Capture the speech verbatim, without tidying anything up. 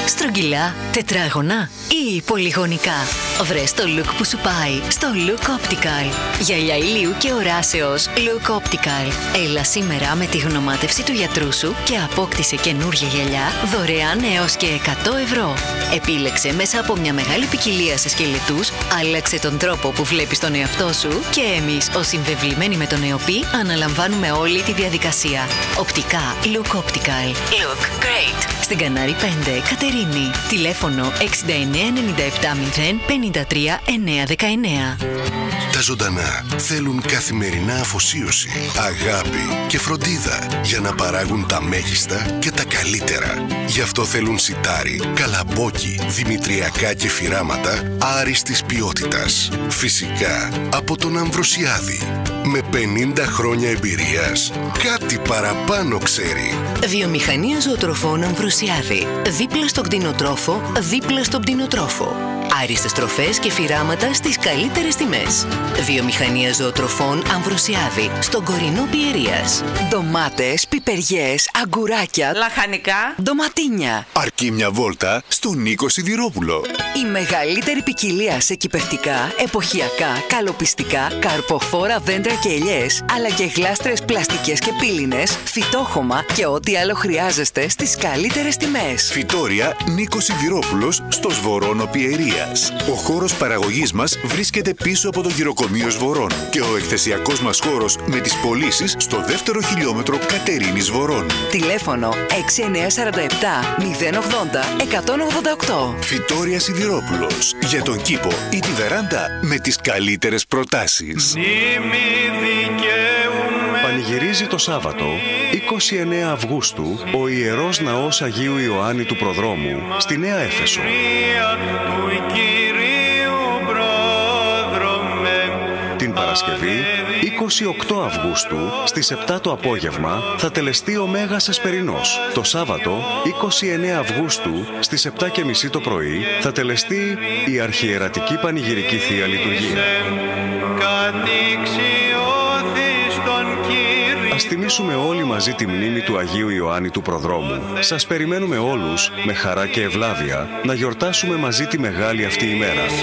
Στρογγυλά, τετράγωνα ή πολυγωνικά. Βρες το look που σου πάει στο Look Optical. Γυαλιά ηλίου και οράσεως Look Optical. Έλα σήμερα με τη γνωμάτευση του γιατρού σου και απόκτησε καινούργια γυαλιά δωρεάν έως και εκατό ευρώ. Επίλεξε μέσα από μια μεγάλη ποικιλία σε σκελετούς, άλλαξε τον τρόπο που βλέπεις τον εαυτό σου και εμείς, ως συμβεβλημένοι με τον ΕΟΠΗ, αναλαμβάνουμε όλη τη διαδικασία. Οπτικά Look Optical. Look great. Στην Κανάρη πέντε, Κατερίνη. Τηλέφωνο έξι εννιά εννιά επτά μηδέν πέντε τρία εννιά ένα εννιά. Τα ζωντανά θέλουν καθημερινά αφοσίωση, αγάπη και φροντίδα για να παράγουν τα μέγιστα και τα καλύτερα. Γι' αυτό θέλουν σιτάρι, καλαμπόκι, δημητριακά και φυράματα άριστης ποιότητας. Φυσικά από τον Αμβροσιάδη. Με πενήντα χρόνια εμπειρίας, κάτι παραπάνω ξέρει. Βιομηχανία ζωοτροφών Αμβροσιάδη. Δίπλα στον κτηνοτρόφο, δίπλα στον κτηνοτρόφο. Άριστες τροφές και φυράματα στις καλύτερες τιμές. Βιομηχανία ζωοτροφών Αμβροσιάδη, στον Κορινό Πιερίας. Ντομάτες, πιπεριές, αγκουράκια, λαχανικά, ντοματίνια. Αρκεί μια βόλτα στον Νίκο Σιδηρόπουλο. Η μεγαλύτερη ποικιλία σε κυπευτικά, εποχιακά, καλοπιστικά, καρποφόρα δέντρα και ελιές, αλλά και γλάστρες πλαστικές και πύληνες, φυτόχωμα και ό,τι άλλο χρειάζεστε στις καλύτερες τιμές. Φυτόρια Νίκος Σιδηρόπουλος στο Σβορώνο Πιερίας. Ο χώρος παραγωγής μας βρίσκεται πίσω από το γυροκομείο Σβορών και ο εκθεσιακός μας χώρος με τις πωλήσεις στο δεύτερο χιλιόμετρο Κατερίνης Βορών. Τηλέφωνο έξι εννιά τέσσερα επτά μηδέν ογδόντα εκατόν ογδόντα οκτώ. Φυτόρια Σιδηρόπουλος. Για τον κήπο ή τη βεράντα με τις καλύτερες προτάσεις. Πανηγυρίζει το Σάββατο, είκοσι εννέα Αυγούστου, ο Ιερός Ναός Αγίου Ιωάννη του Προδρόμου στη Νέα Έφεσο. Την Παρασκευή, είκοσι οκτώ Αυγούστου, στις επτά το απόγευμα, θα τελεστεί ο Μέγας Εσπερινός. Το Σάββατο, είκοσι εννέα Αυγούστου, στις επτά και μισή το πρωί, θα τελεστεί η Αρχιερατική Πανηγυρική Θεία Λειτουργία. Ας τιμήσουμε όλοι μαζί τη μνήμη του Αγίου Ιωάννη του Προδρόμου. Σας περιμένουμε όλους, με χαρά και ευλάβεια, να γιορτάσουμε μαζί τη μεγάλη αυτή ημέρα.